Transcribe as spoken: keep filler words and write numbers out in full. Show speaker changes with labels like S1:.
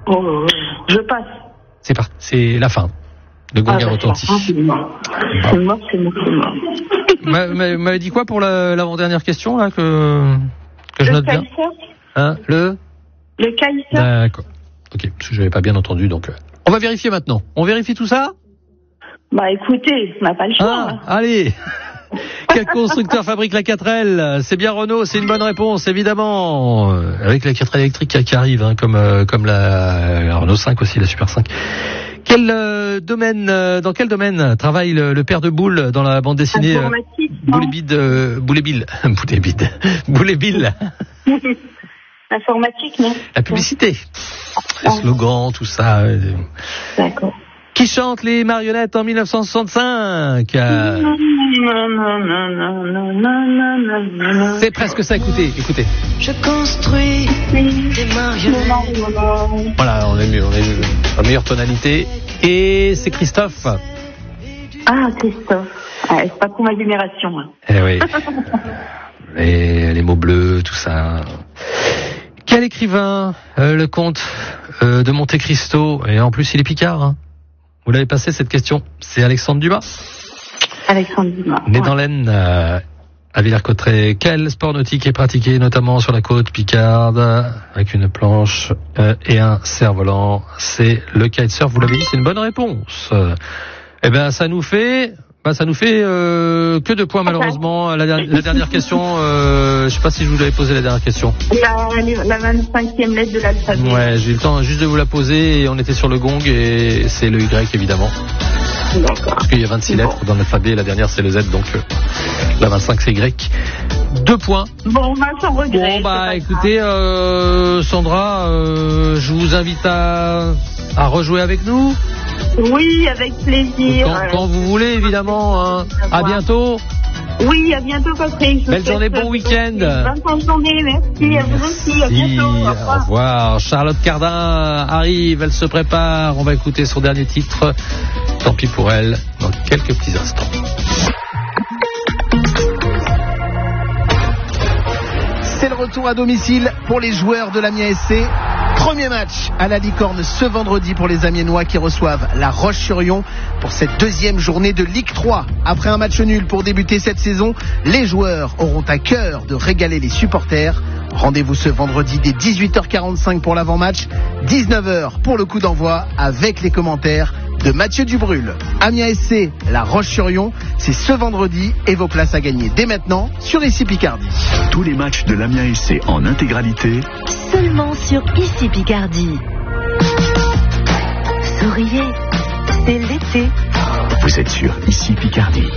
S1: Oh, je passe.
S2: C'est parti, c'est la fin. Le gong
S1: Ah,
S2: a
S1: bah,
S2: retenti.
S1: c'est mort, c'est mort, c'est mort, c'est mort.
S2: M'a- m'a- M'avez dit quoi pour la- l'avant-dernière question, là, que, que je
S1: Le
S2: note bien?
S1: Kaiser
S2: Hein, le
S1: Le Kaiser
S2: D'accord. Ok, parce que je n'avais pas bien entendu, donc... euh, On va vérifier maintenant. On vérifie tout ça?
S1: Bah écoutez, on n'a pas le choix.
S2: Ah, allez. Quel constructeur fabrique la quatre L? C'est bien Renault, c'est une bonne réponse, évidemment. Euh, Avec la quatre L électrique qui arrive, hein, comme, euh, comme la, la Renault cinq aussi, la Super cinq. Quel euh, domaine, euh, dans quel domaine travaille le, le père de Boule dans la bande dessinée euh,
S1: Informatique, non
S2: Boulébide, euh, Boulébile, Boulébide, Boulébile.
S1: Informatique, non
S2: La publicité, les slogans, tout ça. euh.
S1: D'accord.
S2: Qui chante les marionnettes en dix-neuf cent soixante-cinq? euh, C'est presque ça, écoutez, écoutez.
S3: Je construis des marionnettes.
S2: Voilà, on est mieux, on est mieux. La meilleure tonalité. Et c'est Christophe.
S1: Ah, Christophe. Ah, c'est pas pour ma génération. Hein.
S2: Eh oui. les, les mots bleus, tout ça. Quel écrivain, euh, le comte euh, de Monte Cristo, et en plus il est picard, hein. Vous l'avez passé cette question, c'est Alexandre Dumas.
S1: Alexandre Dumas.
S2: Né
S1: Ouais.
S2: dans l'Aisne, euh, à Villers-Cotterêts. Quel sport nautique est pratiqué notamment sur la côte picarde avec une planche euh, et un cerf-volant? C'est le kitesurf, vous l'avez dit, c'est une bonne réponse. Euh, eh ben ça nous fait... Bah, ça nous fait euh, que deux points malheureusement. La, der- la dernière question, euh, je sais pas si je vous l'avais posé la dernière question.
S1: La, la vingt-cinquième lettre de l'alphabet.
S2: Ouais, j'ai eu le temps juste de vous la poser et on était sur le gong et c'est le Y évidemment.
S1: D'accord.
S2: Parce qu'il y a vingt-six
S1: Bon.
S2: lettres dans l'alphabet, la dernière c'est le Z, donc euh, la vingt-cinq c'est Y. Deux points.
S1: Bon, bah, sans regret.
S2: Bon bah écoutez, euh, Sandra, euh, je vous invite à, à rejouer avec nous.
S1: Oui, avec plaisir.
S2: Quand, quand vous voulez évidemment. Hein. À bientôt.
S1: Oui, à bientôt, Patrick.
S2: Belle journée, bon week-end.
S1: Bonne journée, merci. À vous aussi, à
S2: Merci,
S1: bientôt. Au
S2: au
S1: revoir.
S2: revoir. Charlotte Cardin arrive, elle se prépare. On va écouter son dernier titre. Tant pis pour elle, dans quelques petits instants.
S4: C'est le retour à domicile pour les joueurs de l'Amiens S C. Premier match à la Licorne ce vendredi pour les Amiénois qui reçoivent la Roche-sur-Yon pour cette deuxième journée de Ligue trois. Après un match nul pour débuter cette saison, les joueurs auront à cœur de régaler les supporters. Rendez-vous ce vendredi dès dix-huit heures quarante-cinq pour l'avant-match, dix-neuf heures pour le coup d'envoi avec les commentaires de Mathieu Dubrul. Amiens S C, la Roche-sur-Yon, c'est ce vendredi et vos places à gagner dès maintenant sur Ici Picardie.
S5: Tous les matchs de l'Amiens S C en intégralité
S3: Seulement sur Ici Picardie. Souriez, c'est l'été.
S5: Vous êtes sur Ici Picardie.